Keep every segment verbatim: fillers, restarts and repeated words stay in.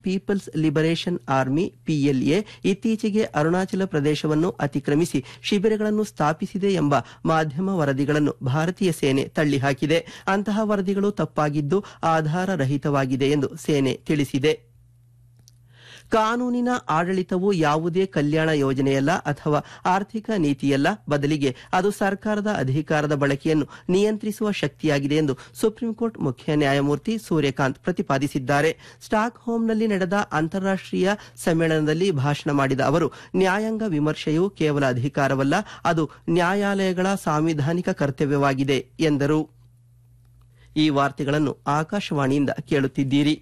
People's liberation army PLA ಇತ್ತೀಚೆಗೆ ಅರುಣಾಚಲ ಪ್ರದೇಶವನ್ನು ಅತಿಕ್ರಮಿಸಿ ಶಿಬಿರಗಳನ್ನು ಸ್ಥಾಪಿಸಿದೆ ಎಂಬ ಮಾಧ್ಯಮ ವರದಿಗಳನ್ನು ಭಾರತೀಯ ಸೇನೆ ತಳ್ಳಿಹಾಕಿದೆ. ಅಂತಹ ವರದಿಗಳು ತಪ್ಪಾಗಿದ್ದು ಆಧಾರರಹಿತವಾಗಿದೆ ಎಂದು ಸೇನೆ ತಿಳಿಸಿದೆ. ಕಾನೂನಿನ ಆಡಳಿತವು ಯಾವುದೇ ಕಲ್ಯಾಣ ಯೋಜನೆಯಲ್ಲ ಅಥವಾ ಆರ್ಥಿಕ ನೀತಿಯಲ್ಲ, ಬದಲಿಗೆ ಅದು ಸರ್ಕಾರದ ಅಧಿಕಾರದ ಬಳಕೆಯನ್ನು ನಿಯಂತ್ರಿಸುವ ಶಕ್ತಿಯಾಗಿದೆ ಎಂದು ಸುಪ್ರೀಂ ಕೋರ್ಟ್ ಮುಖ್ಯ ನ್ಯಾಯಮೂರ್ತಿ ಸೂರ್ಯಕಾಂತ್ ಪ್ರತಿಪಾದಿಸಿದ್ದಾರೆ. ಸ್ಟಾಕ್ ಹೋಮ್ನಲ್ಲಿ ನಡೆದ ಅಂತಾರಾಷ್ಟೀಯ ಸಮ್ಮೇಳನದಲ್ಲಿ ಭಾಷಣ ಮಾಡಿದ ಅವರು, ನ್ಯಾಯಾಂಗ ವಿಮರ್ಶೆಯು ಕೇವಲ ಅಧಿಕಾರವಲ್ಲ, ಅದು ನ್ಯಾಯಾಲಯಗಳ ಸಾಂವಿಧಾನಿಕ ಕರ್ತವ್ಯವಾಗಿದೆ ಎಂದರು. ಈ ವಾರ್ತೆಗಳನ್ನು ಆಕಾಶವಾಣಿಯಿಂದ ಕೇಳುತ್ತಿದ್ದೀರಿ.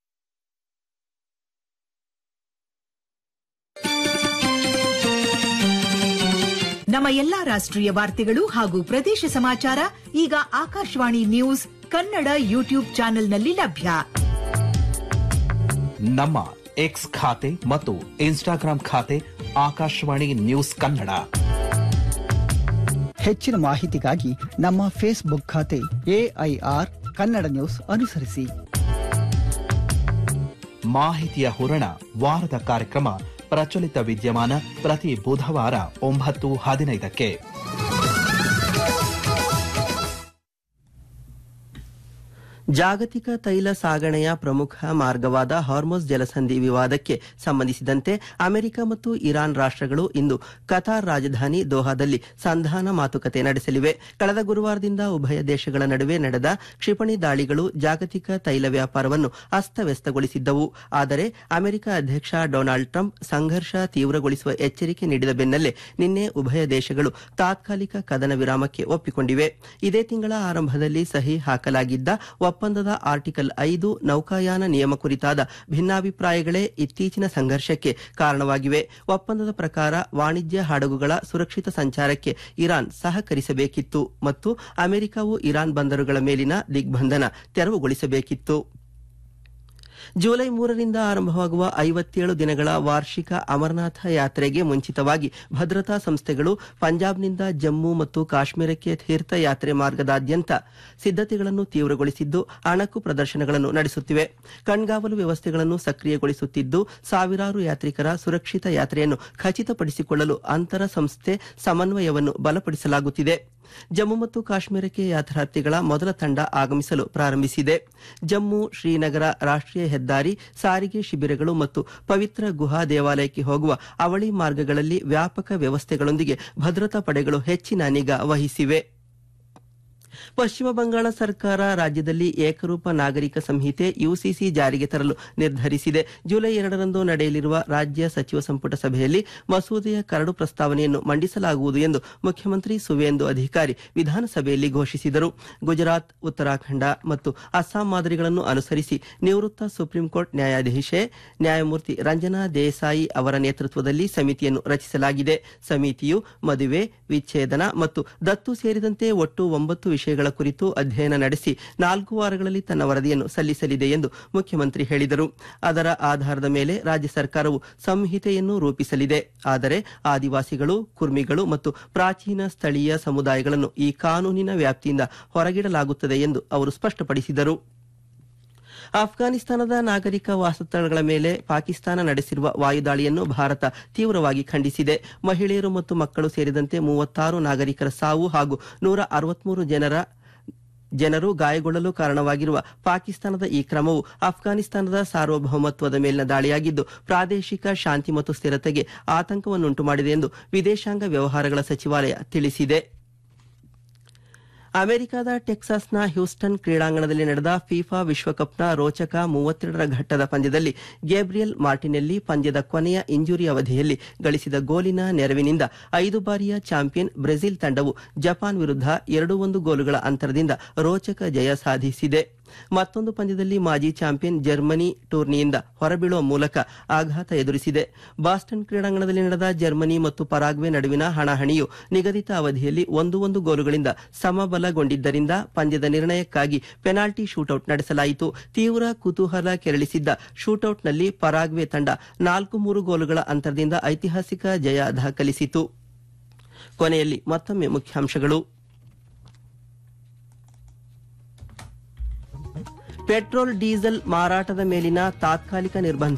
ನಮ್ಮ ಎಲ್ಲಾ ರಾಷ್ಟ್ರೀಯ ವಾರ್ತೆಗಳು ಹಾಗೂ ಪ್ರದೇಶ ಸಮಾಚಾರ ಈಗ ಆಕಾಶವಾಣಿ ನ್ಯೂಸ್ ಕನ್ನಡ ಯೂಟ್ಯೂಬ್ ಚಾನೆಲ್ನಲ್ಲಿ ಲಭ್ಯ. ನಮ್ಮ ಎಕ್ಸ್ ಖಾತೆ ಮತ್ತು ಇನ್ಸ್ಟಾಗ್ರಾಂ ಖಾತೆ ಆಕಾಶವಾಣಿ ನ್ಯೂಸ್ ಕನ್ನಡ. ಹೆಚ್ಚಿನ ಮಾಹಿತಿಗಾಗಿ ನಮ್ಮ ಫೇಸ್ಬುಕ್ ಖಾತೆ ಎಐಆರ್ ಕನ್ನಡ ನ್ಯೂಸ್ ಅನುಸರಿಸಿ. ಮಾಹಿತಿಯ ಹೂರಣ ವಾರದ ಕಾರ್ಯಕ್ರಮ ಪ್ರಚಲಿತ ವಿದ್ಯಮಾನ ಪ್ರತಿ ಬುಧವಾರ ಒಂಬತ್ತು ಹದಿನೈದಕ್ಕೆ. ಜಾಗತಿಕ ತೈಲ ಸಾಗಣೆಯ ಪ್ರಮುಖ ಮಾರ್ಗವಾದ ಹಾರ್ಮುಜ್ ಜಲಸಂಧಿ ವಿವಾದಕ್ಕೆ ಸಂಬಂಧಿಸಿದಂತೆ ಅಮೆರಿಕ ಮತ್ತು ಇರಾನ್ ರಾಷ್ಟ್ರಗಳು ಇಂದು ಕತಾರ್ ರಾಜಧಾನಿ ದೋಹಾದಲ್ಲಿ ಸಂಧಾನ ಮಾತುಕತೆ ನಡೆಸಲಿವೆ. ಕಳೆದ ಗುರುವಾರದಿಂದ ಉಭಯ ದೇಶಗಳ ನಡುವೆ ನಡೆದ ಕ್ಷಿಪಣಿ ದಾಳಿಗಳು ಜಾಗತಿಕ ತೈಲ ವ್ಯಾಪಾರವನ್ನು ಅಸ್ತವ್ಯಸ್ತಗೊಳಿಸಿದ್ದವು. ಆದರೆ ಅಮೆರಿಕ ಅಧ್ಯಕ್ಷ ಡೊನಾಲ್ಡ್ ಟ್ರಂಪ್ ಸಂಘರ್ಷ ತೀವ್ರಗೊಳಿಸುವ ಎಚ್ಚರಿಕೆ ನೀಡಿದ ಬೆನ್ನಲ್ಲೇ ನಿನ್ನೆ ಉಭಯ ದೇಶಗಳು ತಾತ್ಕಾಲಿಕ ಕದನ ವಿರಾಮಕ್ಕೆ ಒಪ್ಪಿಕೊಂಡಿವೆ. ಇದೇ ತಿಂಗಳ ಆರಂಭದಲ್ಲಿ ಸಹಿ ಹಾಕಲಾಗಿದ್ದ ಒಪ್ಪಂದದ ಆರ್ಟಿಕಲ್ ಐದು ನೌಕಾಯಾನ ನಿಯಮ ಕುರಿತಾದ ಭಿನ್ನಾಭಿಪ್ರಾಯಗಳೇ ಇತ್ತೀಚಿನ ಸಂಘರ್ಷಕ್ಕೆ ಕಾರಣವಾಗಿವೆ. ಒಪ್ಪಂದದ ಪ್ರಕಾರ ವಾಣಿಜ್ಯ ಹಡಗುಗಳ ಸುರಕ್ಷಿತ ಸಂಚಾರಕ್ಕೆ ಇರಾನ್ ಸಹಕರಿಸಬೇಕಿತ್ತು ಮತ್ತು ಅಮೆರಿಕವು ಇರಾನ್ ಬಂದರುಗಳ ಮೇಲಿನ ದಿಗ್ಬಂಧನ ತೆರವುಗೊಳಿಸಬೇಕಿತ್ತು. ಜುಲೈ ಮೂರರಿಂದ ಆರಂಭವಾಗುವ ಐವತ್ತೇಳು ದಿನಗಳ ವಾರ್ಷಿಕ ಅಮರನಾಥ ಯಾತ್ರೆಗೆ ಮುಂಚಿತವಾಗಿ ಭದ್ರತಾ ಸಂಸ್ಥೆಗಳು ಪಂಜಾಬ್ನಿಂದ ಜಮ್ಮು ಮತ್ತು ಕಾಶ್ಮೀರಕ್ಕೆ ತೀರ್ಥಯಾತ್ರೆ ಮಾರ್ಗದಾದ್ಯಂತ ಸಿದ್ಧತೆಗಳನ್ನು ತೀವ್ರಗೊಳಿಸಿದ್ದು ಅಣಕು ಪ್ರದರ್ಶನಗಳನ್ನು ನಡೆಸುತ್ತಿವೆ. ಕಣ್ಗಾವಲು ವ್ಯವಸ್ಥೆಗಳನ್ನು ಸಕ್ರಿಯಗೊಳಿಸುತ್ತಿದ್ದು ಸಾವಿರಾರು ಯಾತ್ರಿಕರ ಸುರಕ್ಷಿತ ಯಾತ್ರೆಯನ್ನು ಖಚಿತಪಡಿಸಿಕೊಳ್ಳಲು ಅಂತರ ಸಂಸ್ಥೆ ಸಮನ್ವಯವನ್ನು ಬಲಪಡಿಸಲಾಗುತ್ತಿದೆ. ಜಮ್ಮು ಮತ್ತು ಕಾಶ್ಮೀರಕ್ಕೆ ಯಾತ್ರಾರ್ಥಿಗಳ ಮೊದಲ ತಂಡ ಆಗಮಿಸಲು ಪ್ರಾರಂಭಿಸಿದೆ. ಜಮ್ಮು ಶ್ರೀನಗರ ರಾಷ್ಟ್ರೀಯ ಹೆದ್ದಾರಿ, ಸಾರಿಗೆ ಶಿಬಿರಗಳು ಮತ್ತು ಪವಿತ್ರ ಗುಹಾ ದೇವಾಲಯಕ್ಕೆ ಹೋಗುವ ಅವಳಿ ಮಾರ್ಗಗಳಲ್ಲಿ ವ್ಯಾಪಕ ವ್ಯವಸ್ಥೆಗಳೊಂದಿಗೆ ಭದ್ರತಾ ಪಡೆಗಳು ಹೆಚ್ಚಿನ ನಿಗಾ ವಹಿಸಿವೆ. ಪಶ್ಚಿಮ ಬಂಗಾಳ ಸರ್ಕಾರ ರಾಜ್ಯದಲ್ಲಿ ಏಕರೂಪ ನಾಗರಿಕ ಸಂಹಿತೆ ಯುಸಿಸಿ ಜಾರಿಗೆ ತರಲು ನಿರ್ಧರಿಸಿದೆ. ಜುಲೈ ಎರಡರಂದು ನಡೆಯಲಿರುವ ರಾಜ್ಯ ಸಚಿವ ಸಂಪುಟ ಸಭೆಯಲ್ಲಿ ಮಸೂದೆಯ ಕರಡು ಪ್ರಸ್ತಾವನೆಯನ್ನು ಮಂಡಿಸಲಾಗುವುದು ಎಂದು ಮುಖ್ಯಮಂತ್ರಿ ಸುವೇಂದು ಅಧಿಕಾರಿ ವಿಧಾನಸಭೆಯಲ್ಲಿ ಘೋಷಿಸಿದರು. ಗುಜರಾತ್, ಉತ್ತರಾಖಂಡ ಮತ್ತು ಅಸ್ಸಾಂ ಮಾದರಿಗಳನ್ನು ಅನುಸರಿಸಿ ನಿವೃತ್ತ ಸುಪ್ರೀಂ ಕೋರ್ಟ್ ನ್ಯಾಯಾಧೀಶೆ ನ್ಯಾಯಮೂರ್ತಿ ರಂಜನಾ ದೇಸಾಯಿ ಅವರ ನೇತೃತ್ವದಲ್ಲಿ ಸಮಿತಿಯನ್ನು ರಚಿಸಲಾಗಿದೆ. ಸಮಿತಿಯು ಮದುವೆ, ವಿಚ್ಛೇದನ ಮತ್ತು ದತ್ತು ಸೇರಿದಂತೆ ಒಟ್ಟು ಒಂಬತ್ತು ವಿಷಯಗಳ ಕುರಿತು ಅಧ್ಯಯನ ನಡೆಸಿ ನಾಲ್ಕು ವಾರಗಳಲ್ಲಿ ತನ್ನ ವರದಿಯನ್ನು ಸಲ್ಲಿಸಲಿದೆ ಎಂದು ಮುಖ್ಯಮಂತ್ರಿ ಹೇಳಿದರು. ಅದರ ಆಧಾರದ ಮೇಲೆ ರಾಜ್ಯ ಸರ್ಕಾರವು ಸಂಹಿತೆಯನ್ನು ರೂಪಿಸಲಿದೆ. ಆದರೆ ಆದಿವಾಸಿಗಳು, ಕುರ್ಮಿಗಳು ಮತ್ತು ಪ್ರಾಚೀನ ಸ್ಥಳೀಯ ಸಮುದಾಯಗಳನ್ನು ಈ ಕಾನೂನಿನ ವ್ಯಾಪ್ತಿಯಿಂದ ಹೊರಗಿಡಲಾಗುತ್ತದೆ ಎಂದು ಅವರು ಸ್ಪಷ್ಟಪಡಿಸಿದರು. ಅಫ್ಘಾನಿಸ್ತಾನದ ನಾಗರಿಕ ವಾಸಸ್ಥಳಗಳ ಮೇಲೆ ಪಾಕಿಸ್ತಾನ ನಡೆಸಿರುವ ವಾಯುದಾಳಿಯನ್ನು ಭಾರತ ತೀವ್ರವಾಗಿ ಖಂಡಿಸಿದೆ. ಮಹಿಳೆಯರು ಮತ್ತು ಮಕ್ಕಳು ಸೇರಿದಂತೆ ಮೂವತ್ತಾರು ನಾಗರಿಕರ ಸಾವು ಹಾಗೂ ನೂರ ಅರವತ್ಮೂರು ಜನರ ಜನರು ಗಾಯಗೊಳ್ಳಲು ಕಾರಣವಾಗಿರುವ ಪಾಕಿಸ್ತಾನದ ಈ ಕ್ರಮವು ಅಫ್ಘಾನಿಸ್ತಾನದ ಸಾರ್ವಭೌಮತ್ವದ ಮೇಲಿನ ದಾಳಿಯಾಗಿದ್ದು ಪ್ರಾದೇಶಿಕ ಶಾಂತಿ ಮತ್ತು ಸ್ಥಿರತೆಗೆ ಆತಂಕವನ್ನುಂಟು ಮಾಡಿದೆ ಎಂದು ವಿದೇಶಾಂಗ ವ್ಯವಹಾರಗಳ ಸಚಿವಾಲಯ ತಿಳಿಸಿದೆ. ಅಮೆರಿಕದ ಟೆಕ್ಸಾಸ್ನ ಹ್ಯೂಸ್ಟನ್ ಕ್ರೀಡಾಂಗಣದಲ್ಲಿ ನಡೆದ ಫಿಫಾ ವಿಶ್ವಕಪ್ನ ರೋಚಕ ಮೂವತ್ತೆರಡರ ಘಟ್ಟದ ಪಂದ್ಯದಲ್ಲಿ ಗೇಬ್ರಿಯಲ್ ಮಾರ್ಟಿನೆಲ್ಲಿ ಪಂದ್ಯದ ಕೊನೆಯ ಇಂಜುರಿ ಅವಧಿಯಲ್ಲಿ ಗಳಿಸಿದ ಗೋಲಿನ ನೆರವಿನಿಂದ ಐದು ಬಾರಿಯ ಚಾಂಪಿಯನ್ ಬ್ರೆಜಿಲ್ ತಂಡವು ಜಪಾನ್ ವಿರುದ್ಧ ಎರಡು ಒಂದು ಗೋಲುಗಳ ಅಂತರದಿಂದ ರೋಚಕ ಜಯ ಸಾಧಿಸಿದೆ. ಮತ್ತೊಂದು ಪಂದ್ಯದಲ್ಲಿ ಮಾಜಿ ಚಾಂಪಿಯನ್ ಜರ್ಮನಿ ಟೂರ್ನಿಯಿಂದ ಹೊರಬೀಳುವ ಮೂಲಕ ಆಘಾತ ಎದುರಿಸಿದೆ. ಬಾಸ್ಟನ್ ಕ್ರೀಡಾಂಗಣದಲ್ಲಿ ನಡೆದ ಜರ್ಮನಿ ಮತ್ತು ಪರಾಗ್ವೆ ನಡುವಿನ ಹಣಾಹಣಿಯು ನಿಗದಿತ ಅವಧಿಯಲ್ಲಿ ಒಂದು ಒಂದು ಗೋಲುಗಳಿಂದ ಸಮಬಲಗೊಂಡಿದ್ದರಿಂದ ಪಂದ್ಯದ ನಿರ್ಣಯಕ್ಕಾಗಿ ಪೆನಾಲ್ಟಿ ಶೂಟೌಟ್ ನಡೆಸಲಾಯಿತು. ತೀವ್ರ ಕುತೂಹಲ ಕೆರಳಿಸಿದ್ದ ಶೂಟೌಟ್ನಲ್ಲಿ ಪರಾಗ್ವೆ ತಂಡ ನಾಲ್ಕು ಮೂರು ಗೋಲುಗಳ ಅಂತರದಿಂದ ಐತಿಹಾಸಿಕ ಜಯ ದಾಖಲಿಸಿತು. ಕೊನೆಯಲ್ಲಿ ಮತ್ತೊಮ್ಮೆ ಮುಖ್ಯಾಂಶಗಳು. ಪೆಟ್ರೋಲ್ ಡೀಸೆಲ್ ಮಾರಾಟದ ಮೇಲಿನ ತಾತ್ಕಾಲಿಕ ನಿರ್ಬಂಧ